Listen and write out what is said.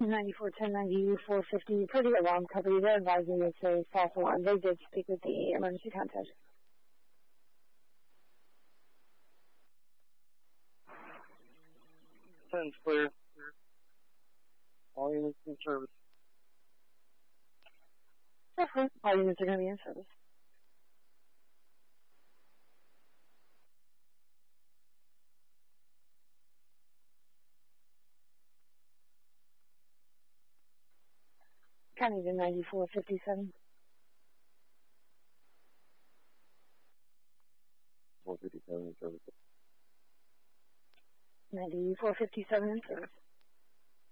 94, 1094, 50, pretty alarm company. They're advising it's a false alarm. They did speak with the emergency contact. 10's clear. All units in service. Okay. All units are going to be in service. County to 9457. 457 in service. 9457 in service.